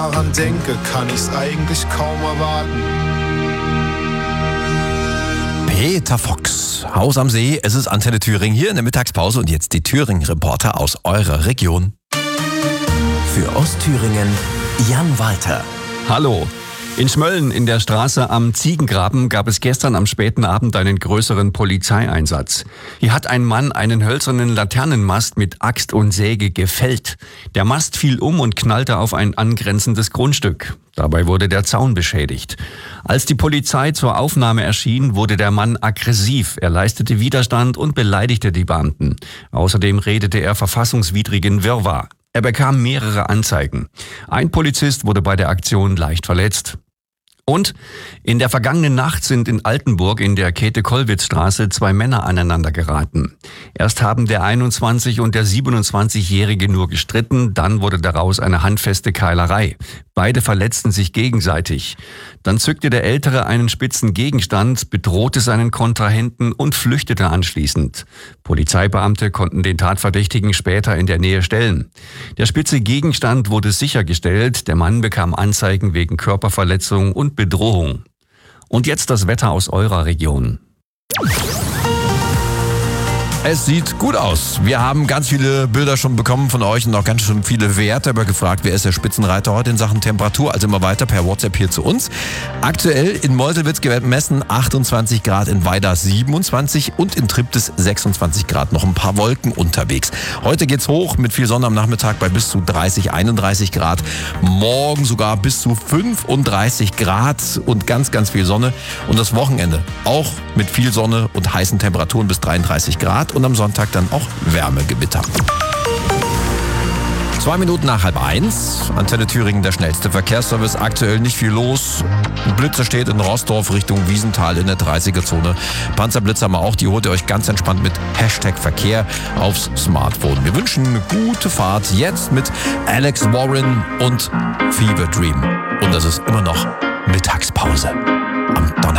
daran denke, kann ich's eigentlich kaum erwarten. Peter Fox, Haus am See, es ist Antenne Thüringen hier in der Mittagspause und jetzt die Thüringen-Reporter aus eurer Region. Für Ostthüringen Jan Walter. Hallo. In Schmölln in der Straße am Ziegengraben gab es gestern am späten Abend einen größeren Polizeieinsatz. Hier hat ein Mann einen hölzernen Laternenmast mit Axt und Säge gefällt. Der Mast fiel um und knallte auf ein angrenzendes Grundstück. Dabei wurde der Zaun beschädigt. Als die Polizei zur Aufnahme erschien, wurde der Mann aggressiv. Er leistete Widerstand und beleidigte die Beamten. Außerdem redete er verfassungswidrigen Wirrwarr. Er bekam mehrere Anzeigen. Ein Polizist wurde bei der Aktion leicht verletzt. Und in der vergangenen Nacht sind in Altenburg in der Käthe-Kollwitz-Straße 2 Männer aneinander geraten. Erst haben der 21- und der 27-Jährige nur gestritten, dann wurde daraus eine handfeste Keilerei. Beide verletzten sich gegenseitig. Dann zückte der Ältere einen spitzen Gegenstand, bedrohte seinen Kontrahenten und flüchtete anschließend. Polizeibeamte konnten den Tatverdächtigen später in der Nähe stellen. Der spitze Gegenstand wurde sichergestellt, der Mann bekam Anzeigen wegen Körperverletzung und Bedrohung. Und jetzt das Wetter aus eurer Region. Es sieht gut aus. Wir haben ganz viele Bilder schon bekommen von euch und auch ganz schön viele Werte, aber gefragt, wer ist der Spitzenreiter heute in Sachen Temperatur? Also immer weiter per WhatsApp hier zu uns. Aktuell in Meuselwitz gemessen 28 Grad, in Weida 27 und in Triptis 26 Grad. Noch ein paar Wolken unterwegs. Heute geht's hoch mit viel Sonne am Nachmittag bei bis zu 30, 31 Grad. Morgen sogar bis zu 35 Grad und ganz, ganz viel Sonne. Und das Wochenende auch mit viel Sonne und heißen Temperaturen bis 33 Grad. Und am Sonntag dann auch Wärmegewitter. 2 Minuten nach 12:30. Antenne Thüringen, der schnellste Verkehrsservice. Aktuell nicht viel los. Ein Blitzer steht in Roßdorf Richtung Wiesenthal in der 30er-Zone. Panzerblitzer haben wir auch. Die holt ihr euch ganz entspannt mit #Verkehr aufs Smartphone. Wir wünschen eine gute Fahrt jetzt mit Alex Warren und Fever Dream. Und das ist immer noch Mittagspause am Donnerstag.